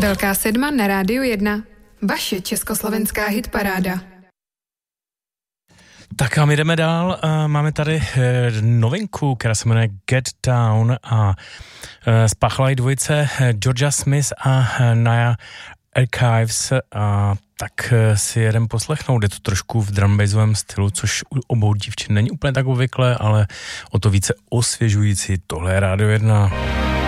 Velká sedma na Rádiu 1. Vaše československá hitparáda. Tak a my jdeme dál. Máme tady novinku, která se jmenuje Get Down a spáchala ji dvojice Georgia Smith a Naya Archives a tak si jedem poslechnout. Je to trošku v drumbassovém stylu, což u obou dívčin není úplně tak obvyklé, ale o to více osvěžující. Tohle je Rádio 1.